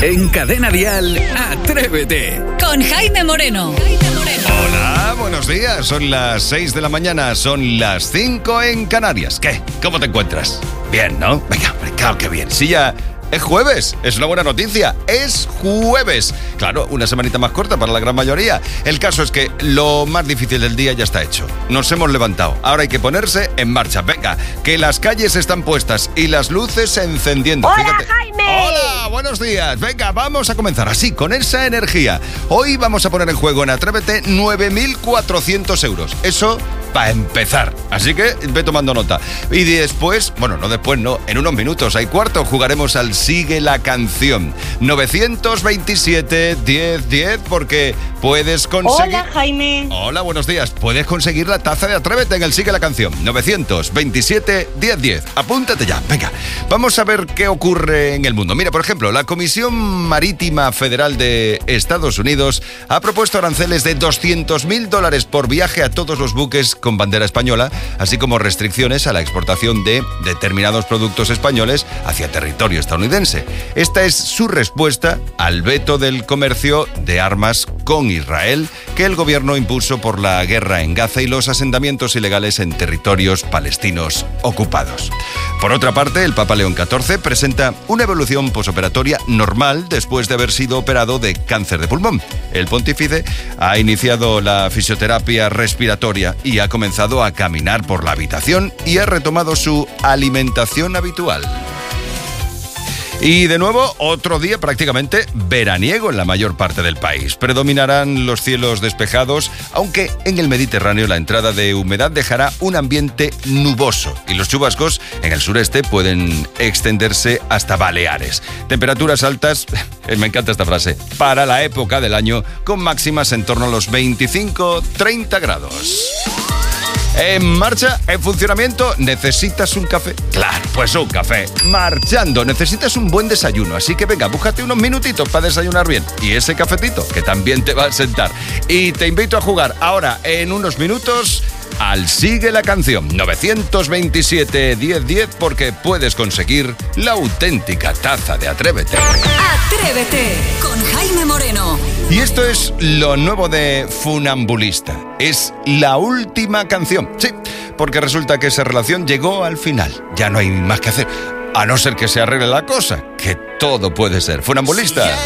En Cadena Dial, Atrévete. Con Jaime Moreno. Hola, buenos días. Son las 6 de la mañana, son las 5 en Canarias. ¿Qué? ¿Cómo te encuentras? Bien, ¿no? Venga, claro que bien. Sí, ya... Es jueves, es una buena noticia, es jueves. Claro, una semanita más corta para la gran mayoría. El caso es que lo más difícil del día ya está hecho. Nos hemos levantado, ahora hay que ponerse en marcha. Venga, que las calles están puestas y las luces encendiendo. ¡Hola, Fíjate. Jaime! ¡Hola, buenos días! Venga, vamos a comenzar así, con esa energía. Hoy vamos a poner en juego en Atrévete 9.400 euros. Eso para empezar. Así que ve tomando nota. Y después, bueno, no después, no, en unos minutos, hay cuarto, jugaremos al Sigue la Canción. 927 10 10, porque puedes conseguir... Hola, Jaime. Hola, buenos días. Puedes conseguir la taza de Atrévete en el Sigue la Canción. 927 10 10. Apúntate ya. Venga, vamos a ver qué ocurre en el mundo. Mira, por ejemplo, la Comisión Marítima Federal de Estados Unidos ha propuesto aranceles de $200.000 por viaje a todos los buques con bandera española, así como restricciones a la exportación de determinados productos españoles hacia territorio estadounidense. Esta es su respuesta al veto del comercio de armas con Israel que el gobierno impuso por la guerra en Gaza y los asentamientos ilegales en territorios palestinos ocupados. Por otra parte, el Papa León XIV presenta una evolución posoperatoria normal después de haber sido operado de cáncer de pulmón. El pontífice ha iniciado la fisioterapia respiratoria y ha comenzado a caminar por la habitación y ha retomado su alimentación habitual. Y de nuevo, otro día prácticamente veraniego en la mayor parte del país. Predominarán los cielos despejados, aunque en el Mediterráneo la entrada de humedad dejará un ambiente nuboso y los chubascos en el sureste pueden extenderse hasta Baleares. Temperaturas altas, me encanta esta frase, para la época del año, con máximas en torno a los 25-30 grados. En marcha, en funcionamiento, ¿necesitas un café? Claro, pues un café. Marchando, necesitas un buen desayuno, así que venga, búscate unos minutitos para desayunar bien. Y ese cafetito, que también te va a sentar. Y te invito a jugar ahora, en unos minutos, al Sigue la Canción. 927 10 10, porque puedes conseguir la auténtica taza de Atrévete. Atrévete con Jaime Moreno. Y esto es lo nuevo de Funambulista. Es la última canción. Sí, porque resulta que esa relación llegó al final. Ya no hay más que hacer, a no ser que se arregle la cosa, que todo puede ser. Funambulista.